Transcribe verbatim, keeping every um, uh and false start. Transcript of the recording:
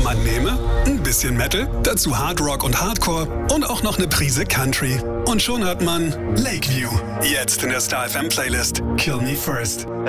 Man nehme ein bisschen Metal, dazu Hard Rock und Hardcore und auch noch eine Prise Country. Und schon hat man Lakeview. Jetzt in der Star F M Playlist Kill Me First.